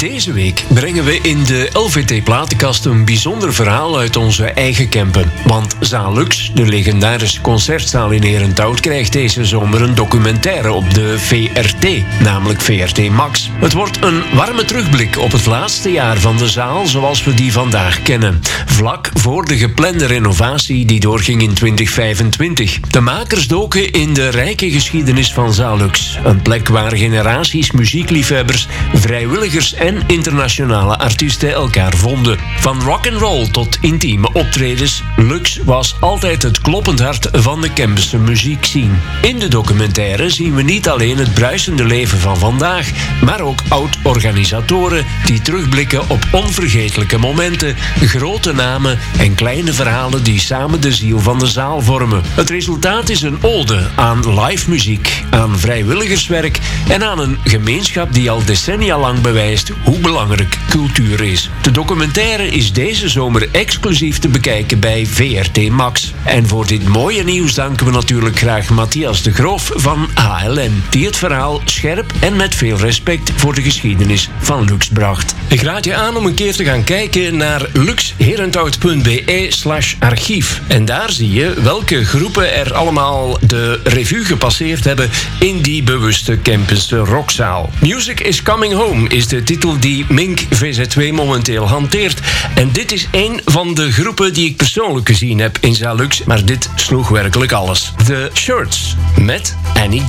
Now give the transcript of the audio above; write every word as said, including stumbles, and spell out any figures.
Deze week brengen we in de L V T-platenkast een bijzonder verhaal uit onze eigen Kempen. Want Zaal Lux, de legendarische concertzaal in Herenthout, krijgt deze zomer een documentaire op de V R T, namelijk V R T Max. Het wordt een warme terugblik op het laatste jaar van de zaal zoals we die vandaag kennen. Vlak voor de geplande renovatie die doorging in twintig vijfentwintig. De makers doken in de rijke geschiedenis van Zaal Lux. Een plek waar generaties muziekliefhebbers, vrijwilligers en internationale artiesten elkaar vonden. Van rock'n'roll tot intieme optredens, Lux was altijd het kloppend hart van de Kempense muziekscene. In de documentaire zien we niet alleen het bruisende leven van vandaag, maar ook oud-organisatoren die terugblikken op onvergetelijke momenten, grote namen en kleine verhalen die samen de ziel van de zaal vormen. Het resultaat is een ode aan live muziek, aan vrijwilligerswerk en aan een gemeenschap die al decennia lang bewijst hoe belangrijk cultuur is. De documentaire is deze zomer exclusief te bekijken bij V R T Max. En voor dit mooie nieuws danken we natuurlijk graag Matthias de Groof van H L N, die het verhaal scherp en met veel respect voor de geschiedenis van Lux bracht. Ik raad je aan om een keer te gaan kijken naar luxherenthout punt b e slash archief. En daar zie je welke groepen er allemaal de revue gepasseerd hebben in die bewuste Kempense rockzaal. Music is Coming Home is de titel die Mink V Z twee momenteel hanteert. En dit is een van de groepen die ik persoonlijk gezien heb in Zaal Lux, maar dit sloeg werkelijk alles. The Shirts met Annie